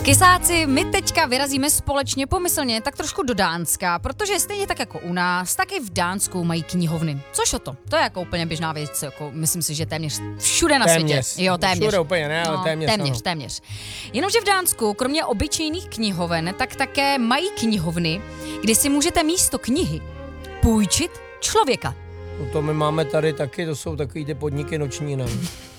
Kysáci, my teďka vyrazíme společně pomyslně tak trošku do Dánska, protože stejně tak jako u nás, tak i v Dánsku mají knihovny. Což o to? To je jako úplně běžná věc, jako myslím si, že téměř všude na světě. Jo, téměř. Všude úplně ne, ale téměř. Jenomže v Dánsku, kromě obyčejných knihoven, tak také mají knihovny, kde si můžete místo knihy půjčit člověka. No to my máme tady taky, to jsou takový ty podniky noční, ne?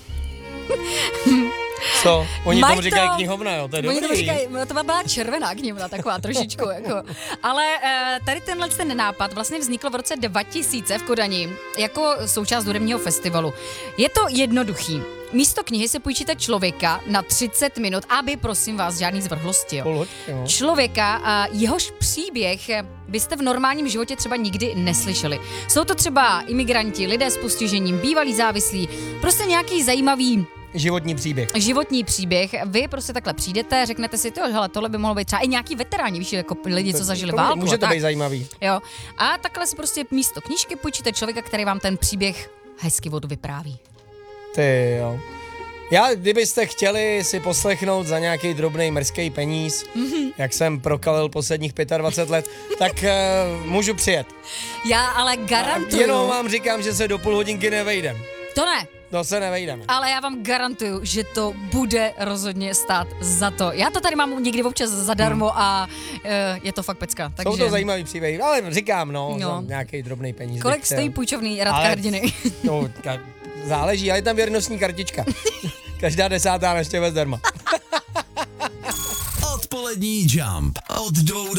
Co? Oni tomu říkají knihovna, jo, to je dobrý. Oni tomu říkají, to byla červená knihovna, taková trošičku, jako. Ale tady ten nápad vlastně vznikl v roce 2000 v Kodani jako součást hudebního festivalu. Je to jednoduchý. Místo knihy se půjčíte člověka na 30 minut, aby, prosím vás, žádný zvrhlosti, jo. Člověka, jehož příběh byste v normálním životě třeba nikdy neslyšeli. Jsou to třeba imigranti, lidé s postižením, bývalí závislí, prostě nějaký zajímavý životní příběh. Vy prostě takhle přijdete, řeknete si, hele, tohle by mohlo být třeba i nějaký veteráni, víš, jako lidi, co zažili válku. Může to být zajímavý. Jo. A takhle si prostě místo knížky půjčíte člověka, který vám ten příběh hezky odvypráví. Ty jo. Kdybyste chtěli si poslechnout za nějaký drobnej mrzký peníz, jak jsem prokalil posledních 25 let, tak můžu přijet. Já ale garantuju. Jenom vám říkám, že se do půl hodinky nevejdem. To ne. To se nevejdeme. Ale já vám garantuju, že to bude rozhodně stát za to. Já to tady mám někdy občas zadarmo a je to fakt pecka. Takže... Jsou to zajímavý příběhy, ale říkám, za nějaký drobný peníz. Kolik stojí půjčovný Radka Hrdiny? No, záleží, ale je tam věrnostní kartička. Každá 10. návštěva zdarma. Odpolední Jump od 2 do